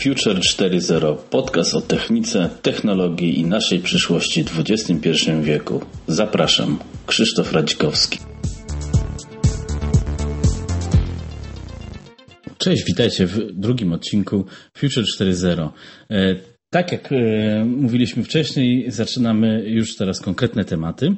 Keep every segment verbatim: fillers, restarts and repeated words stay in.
Future cztery zero. Podcast o technice, technologii i naszej przyszłości w dwudziestym pierwszym wieku. Zapraszam, Krzysztof Radzikowski. Cześć, witajcie w drugim odcinku Future cztery zero. Tak jak mówiliśmy wcześniej, zaczynamy już teraz konkretne tematy,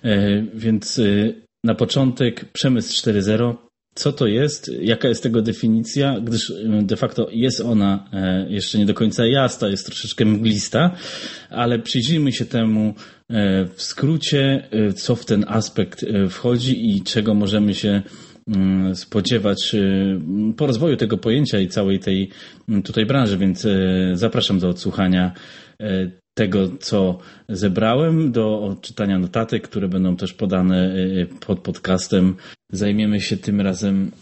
więc na początek przemysł cztery zero. Co to jest? Jaka jest tego definicja? Gdyż de facto jest ona jeszcze nie do końca jasna, jest troszeczkę mglista, ale przyjrzyjmy się temu w skrócie, co w ten aspekt wchodzi i czego możemy się spodziewać po rozwoju tego pojęcia i całej tej tutaj branży, więc zapraszam do odsłuchania tego, co zebrałem, do odczytania notatek, które będą też podane pod podcastem. Zajmiemy się tym razem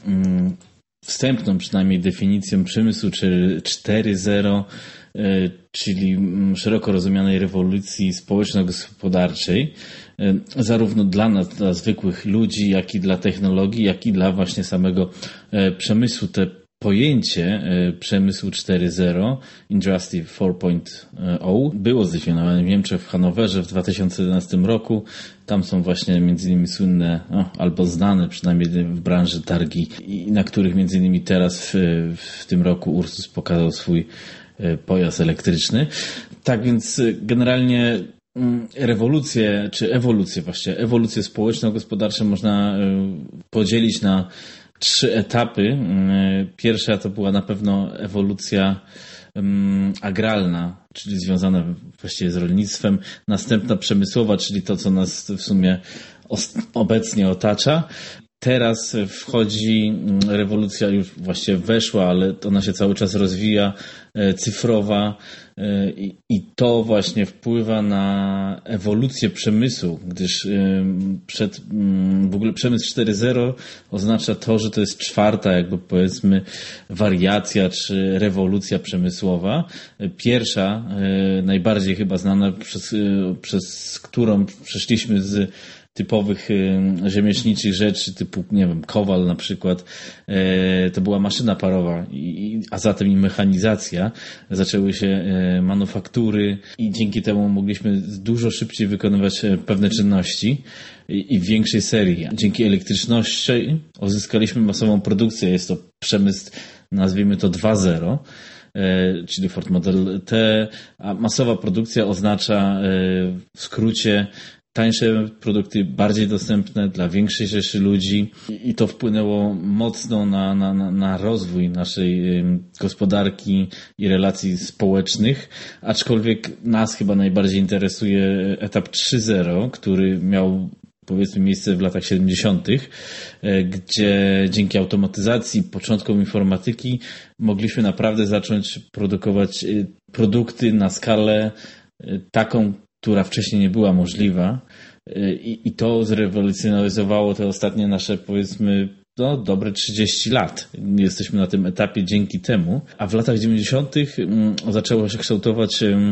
wstępną przynajmniej definicją przemysłu cztery zero, czyli szeroko rozumianej rewolucji społeczno-gospodarczej, zarówno dla nas, dla zwykłych ludzi, jak i dla technologii, jak i dla właśnie samego przemysłu. Te pojęcie przemysłu cztery zero, Industry cztery zero, było zdefiniowane w Niemczech, w Hanowerze w dwa tysiące jedenastym roku. Tam są właśnie między innymi słynne, no, albo znane przynajmniej w branży targi, na których między innymi teraz w, w tym roku Ursus pokazał swój pojazd elektryczny. Tak więc generalnie rewolucję, czy ewolucję właściwie, ewolucję społeczno-gospodarczą można podzielić na trzy etapy. Pierwsza to była na pewno ewolucja agralna, czyli związana właściwie z rolnictwem. Następna przemysłowa, czyli to, co nas w sumie obecnie otacza. Teraz wchodzi rewolucja, już właściwie weszła, ale ona się cały czas rozwija, cyfrowa, i to właśnie wpływa na ewolucję przemysłu, gdyż przed, w ogóle przemysł cztery zero oznacza to, że to jest czwarta jakby powiedzmy wariacja czy rewolucja przemysłowa. Pierwsza, najbardziej chyba znana, przez, przez którą przeszliśmy z typowych rzemieślniczych rzeczy typu, nie wiem, kowal na przykład, to była maszyna parowa, a zatem i mechanizacja. Zaczęły się manufaktury i dzięki temu mogliśmy dużo szybciej wykonywać pewne czynności i w większej serii. Dzięki elektryczności uzyskaliśmy masową produkcję. Jest to przemysł, nazwijmy to dwa zero. Czyli Ford Model T, a masowa produkcja oznacza w skrócie tańsze produkty, bardziej dostępne dla większej rzeszy ludzi i to wpłynęło mocno na, na, na rozwój naszej gospodarki i relacji społecznych, aczkolwiek nas chyba najbardziej interesuje etap trzy zero, który miał powiedzmy miejsce w latach siedemdziesiątych, gdzie dzięki automatyzacji, początkom informatyki mogliśmy naprawdę zacząć produkować produkty na skalę taką, która wcześniej nie była możliwa, i, i to zrewolucjonizowało te ostatnie nasze, powiedzmy, no, dobre trzydzieści lat. Jesteśmy na tym etapie dzięki temu, a w latach dziewięćdziesiątych zaczęło się kształtować